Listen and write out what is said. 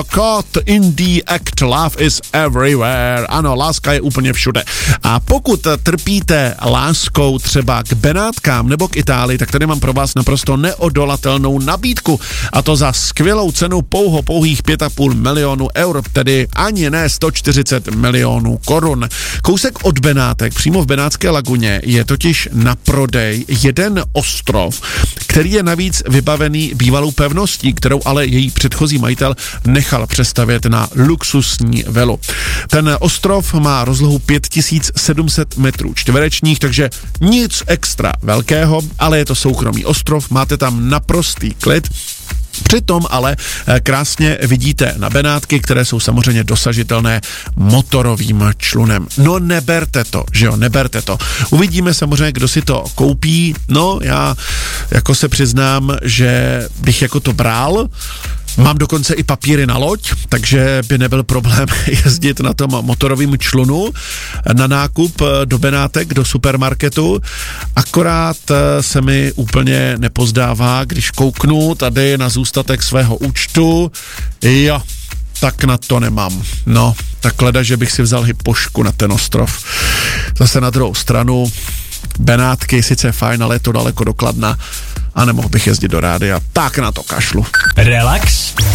Caught in the act, love is everywhere. Ano, láska je úplně všude. A pokud trpíte láskou třeba k Benátkám nebo k Itálii, tak tady mám pro vás naprosto neodolatelnou nabídku. A to za skvělou cenu pouhých 5,5 milionu eur, tedy ani ne 140 milionů korun. Kousek od Benátek, přímo v Benátské laguně, je totiž na prodej jeden ostrov, který je navíc vybavený bývalou pevností, kterou ale její předchozí majitel nechal přestavět na luxusní vilu. Ten ostrov má rozlohu 5700 metrů čtverečních, takže nic extra velkého, ale je to soukromý ostrov, máte tam naprostý klid. Přitom ale krásně vidíte na Benátky, které jsou samozřejmě dosažitelné motorovým člunem. No neberte to, že jo, neberte to. Uvidíme samozřejmě, kdo si to koupí. No já jako se přiznám, že bych jako to bral. Mám dokonce i papíry na loď, takže by nebyl problém jezdit na tom motorovém člunu na nákup do Benátek, do supermarketu. Akorát se mi úplně nepozdává, když kouknu tady na zůstatek svého účtu. Jo, tak na to nemám. No, tak leda, že bych si vzal hypošku na ten ostrov. Zase na druhou stranu, Benátky sice fajn, ale je to daleko do Kladna a nemohl bych jezdit do rádia. Tak na to kašlu. Relax.